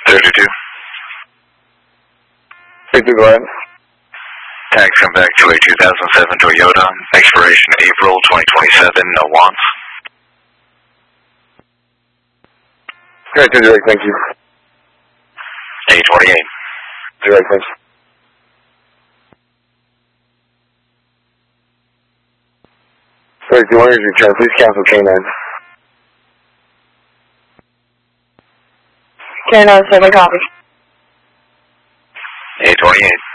32. 32, go ahead. Tags come back to a 2007 Toyota, expiration April 2027, no wants. Okay, 2 direct, thank you. 828. Direct, thanks. Sorry, if you want to return, please cancel K9. K9, 7 copy. 828.